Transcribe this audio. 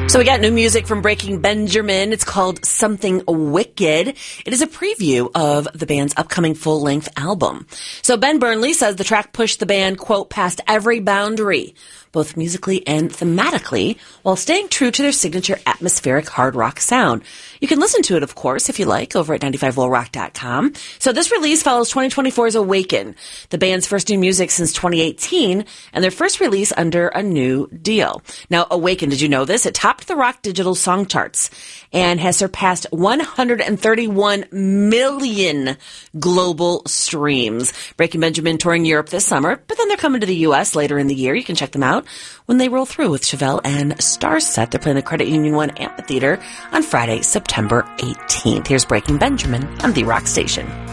So we got new music from Breaking Benjamin. It's called Something Wicked. It is a preview of the band's upcoming full-length album. So Ben Burnley says the track pushed the band, quote, past every boundary, both musically and thematically, while staying true to their signature atmospheric hard rock sound. You can listen to it, of course, if you like, over at 95volrock.com. So this release follows 2024's Awaken, the band's first new music since 2018, and their first release under a new deal. Now, Awaken, did you know this? It topped the rock digital song charts and has surpassed 131 million global streams. Breaking Benjamin touring Europe this summer, but then they're coming to the U.S. later in the year. You can check them out when they roll through with Chevelle and Starset. They're playing the Credit Union 1 Amphitheater on Friday, September 18th. Here's Breaking Benjamin on The Rock Station.